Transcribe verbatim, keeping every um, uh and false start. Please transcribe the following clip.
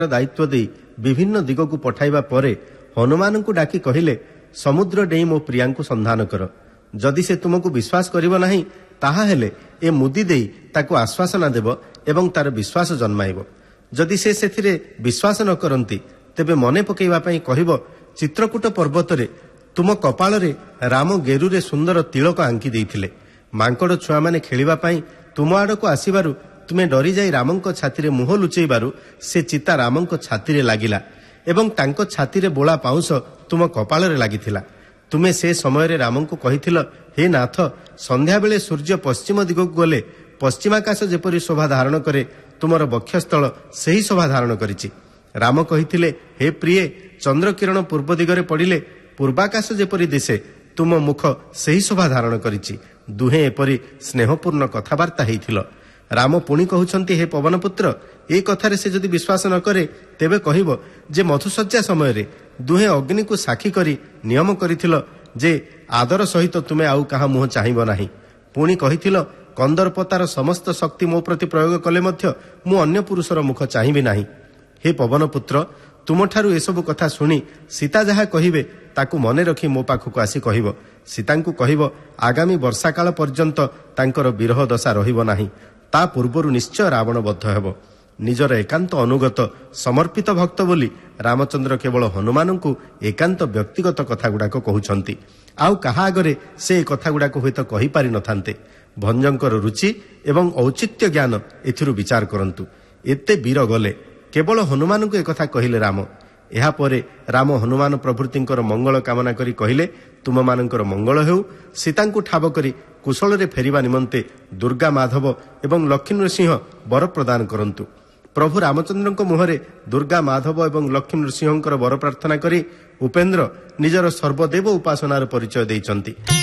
दायित्व दे विभिन्न दिग को पठाइबा परे हनुमान को डाकी कहिले समुद्र डेई मो प्रिया को संधान कर जदि से तुमको विश्वास करिवो नाही ताहा हेले ए मुदी देई ताको आश्वासना देव एवं तार विश्वास जन्माइब जदि से सेथिरे विश्वास न करंती तेबे मने पकेइबा पई कहिबो चित्रकूट पर्वत रे तुम कपाल रे राम गेरु रे सुंदर तिलक आंकी देइथिले मांकड़ छुआ माने खेलिबा पई तुम आडको आसीबारु तुमे डरी जाई रामंक छाती रे मुह लुचेइबारु से चिता रामंक छाती रे लागिला एवं तांको छाती रे बोला पाउस तुम कपाल रे लागिथिला तुमे से समय रे रामंक कहिथिल हे नाथ संध्या बेले सूर्य पश्चिम दिगक गले पश्चिमाकाश जेपरि शोभा धारण करे तुमर बक्षस्थल सही शोभा धारण करिछि राम कहिथिले हे प्रिय चंद्र किरण पूर्व दिगरे पड़िले पूर्वाकाश जेपरि दिसे तुम मुख सही शोभा धारण करिछि दुहे एपरि स्नेहपूर्ण कथावार्ता हेइथिल राम पुणी कहउछंती हे पवन पुत्र ए कथारे से जदि विश्वास न करे तेबे कहिबो जे मधुसज्जा समय रे दुहे अग्नि को साक्षी करी नियम करिथिल जे आदर सहित तुमे आउ कहा मुह चाहिबो नाही पुणी कहिथिल कंदर्पतार समस्त शक्ति मो प्रति प्रयोग कले मध्य मु अन्य पुरुषर मुख चाहिबी नाही हे पवन पुत्र तुमठारु एसबु कथा सुनी सीता जहा कहिबे ताकू मने रखी मो पाखକୁ आसी कहिबो सीतांकु कहिबो आगामी वर्षा काल पर्यंत तांकर विरह दशा रहिबो नाही ता पूर्वरु निश्चय रावण बद्ध हेबो निजर एकांत अनुगत समर्पित भक्त बोली रामचंद्र केवल हनुमान को एकांत व्यक्तिगत कथा गुड़ाक कहउछंती आउ कहा आगरे से कथा गुड़ाक होइत कहि पारि नथान्ते भंजंकर रुचि एवं औचित्य ज्ञान एथिरु विचार करंतु एते वीर गले केवल हनुमान को एकथा कहिले राम एहा परे राम हनुमान प्रभृतिंकर मंगल कामना करी कहिले तुम मानकर मंगल हेउ सीतांकु ठाब करी कुशल रे फेरिबा निमंते दुर्गा माधव एवं लक्ष्मी नृसिंह वर प्रदान करंतु प्रभु रामचंद्रଙ୍କ मुहरे दुर्गा माधव एवं लक्ष्मी नृसिंहଙ୍କର वर प्रार्थना करी उपेन्द्र निजर सर्वदेव उपासनार परिचय देइचंती।